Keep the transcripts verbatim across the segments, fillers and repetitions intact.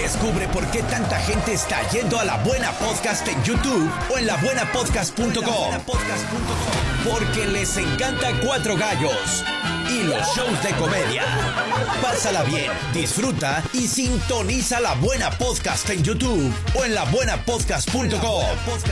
Descubre por qué tanta gente está yendo a La Buena Podcast en YouTube o en la buena podcast punto com. Porque les encanta Cuatro Gallos y los shows de comedia. Pásala bien, disfruta y sintoniza La Buena Podcast en YouTube o en la buena podcast punto com.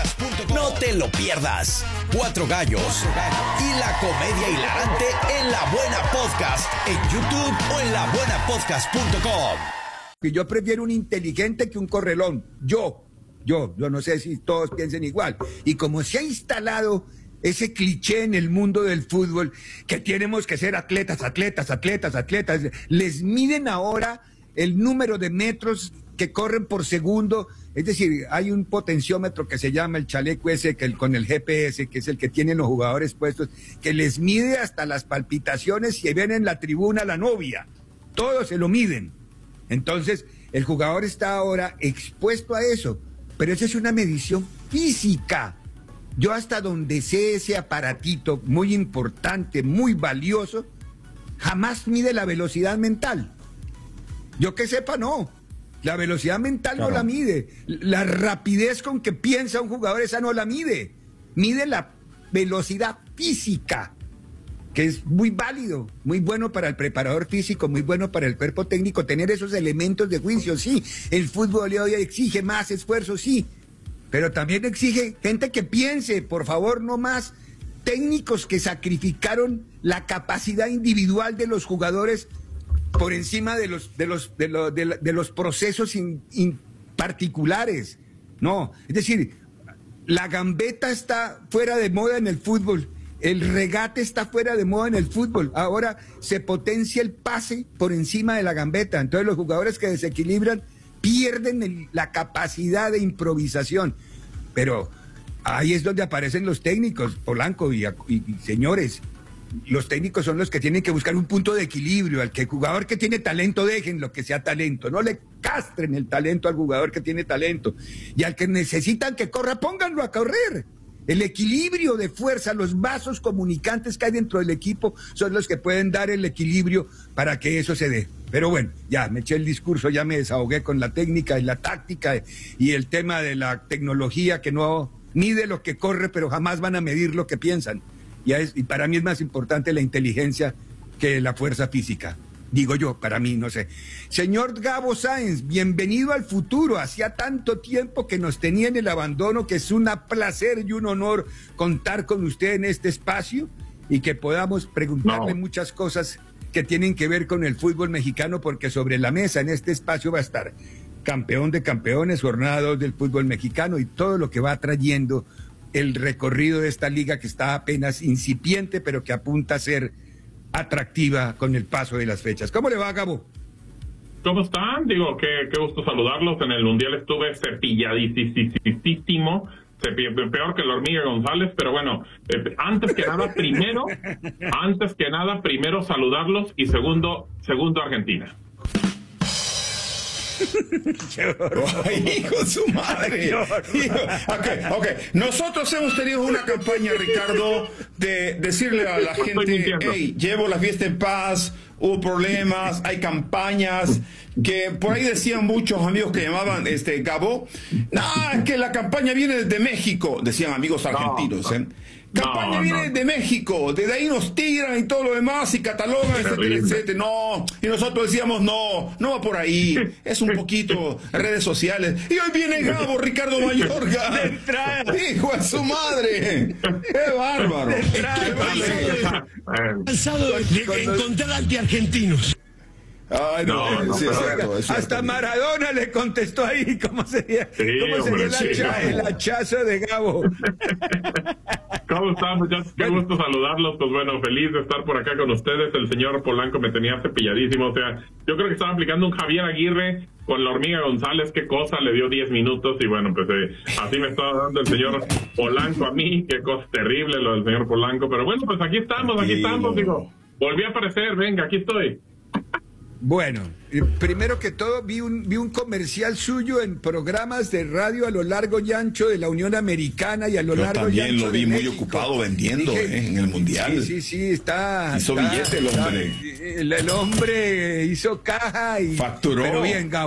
No te lo pierdas. Cuatro Gallos y la comedia hilarante en La Buena Podcast en YouTube o en la buena podcast punto com. Que yo prefiero un inteligente que un correlón. Yo, yo, yo no sé si todos piensen igual. Y como se ha instalado ese cliché en el mundo del fútbol, que tenemos que ser atletas, atletas, atletas, atletas, les miden ahora el número de metros que corren por segundo. Es decir, hay un potenciómetro que se llama el chaleco ese, que el, con el G P S, que es el que tienen los jugadores puestos, que les mide hasta las palpitaciones y ven en la tribuna a la novia. Todos se lo miden. Entonces, el jugador está ahora expuesto a eso, pero esa es una medición física. Yo hasta donde sé ese aparatito muy importante, muy valioso, jamás mide la velocidad mental. Yo que sepa, no. La velocidad mental claro. no la mide. La rapidez con que piensa un jugador, esa no la mide. Mide la velocidad física, que es muy válido, muy bueno para el preparador físico, muy bueno para el cuerpo técnico, tener esos elementos de juicio, sí. El fútbol hoy exige más esfuerzo, sí, pero también exige gente que piense, por favor, no más técnicos que sacrificaron la capacidad individual de los jugadores por encima de los, de los, de los, de, la, de los procesos in, in particulares. No, es decir, la gambeta está fuera de moda en el fútbol. El regate está fuera de moda en el fútbol. Ahora se potencia el pase por encima de la gambeta. Entonces los jugadores que desequilibran pierden el, la capacidad de improvisación. Pero ahí es donde aparecen los técnicos, Polanco y, y, y señores. Los técnicos son los que tienen que buscar un punto de equilibrio. Al que el jugador que tiene talento, dejen lo que sea talento. No le castren el talento al jugador que tiene talento. Y al que necesitan que corra, pónganlo a correr. El equilibrio de fuerza, los vasos comunicantes que hay dentro del equipo son los que pueden dar el equilibrio para que eso se dé. Pero bueno, ya me eché el discurso, ya me desahogué con la técnica y la táctica y el tema de la tecnología que no mide lo que corre, pero jamás van a medir lo que piensan. Ya es, y para mí es más importante la inteligencia que la fuerza física. Digo yo, para mí, no sé. Señor Gabo Sáenz, bienvenido al futuro. Hacía tanto tiempo que nos tenía en el abandono que es un placer y un honor contar con usted en este espacio y que podamos preguntarle no. muchas cosas que tienen que ver con el fútbol mexicano, porque sobre la mesa en este espacio va a estar campeón de campeones, jornada dos del fútbol mexicano y todo lo que va trayendo el recorrido de esta liga que está apenas incipiente, pero que apunta a ser atractiva con el paso de las fechas. ¿Cómo le va, Gabo? ¿Cómo están? Digo, qué, qué gusto saludarlos. En el Mundial estuve cepilladísimo, peor que la hormiga González, pero bueno, eh, antes que nada, primero, antes que nada, primero saludarlos y segundo, segundo Argentina. Ay, hijo de su madre. Hijo. Okay, okay. Nosotros hemos tenido una campaña, Ricardo, de decirle a la gente, hey, llevo la fiesta en paz, hubo problemas, hay campañas, que por ahí decían muchos amigos que llamaban este Gabo, no, es que la campaña viene desde México, decían amigos argentinos, ¿eh? Campaña no, viene no. de México, desde ahí nos tiran y todo lo demás y catalogan, etcétera, etcétera. No, y nosotros decíamos, no, no va por ahí, es un poquito redes sociales. Y hoy viene Gabo, Ricardo Mayorga. Hijo de su madre. ¡Qué bárbaro! Cansado de encontrar antiargentinos. Ay, no, no, no sí, pero, cierto, oiga, hasta Maradona le contestó ahí cómo sería, sí, cómo sería el, sí, hacha, el hachazo de Gabo. ¿Cómo están, muchachos? Qué gusto saludarlos. Pues bueno, feliz de estar por acá con ustedes. El señor Polanco me tenía cepilladísimo. O sea, yo creo que estaba aplicando un Javier Aguirre con la hormiga González. Qué cosa, le dio diez minutos y bueno, pues eh, así me estaba dando el señor Polanco a mí. Qué cosa terrible lo del señor Polanco. Pero bueno, pues aquí estamos, aquí estamos. Digo, volví a aparecer, venga, aquí estoy. Bueno, eh, primero que todo vi un, vi un comercial suyo en programas de radio a lo largo y ancho de la Unión Americana y a lo Yo largo y ancho de México. También lo vi muy ocupado vendiendo. Dije, eh, en el Mundial. Sí, sí, sí, está... Hizo está, billete el hombre. Está, el, el hombre hizo caja y... Facturó. Pero bien, Gabo.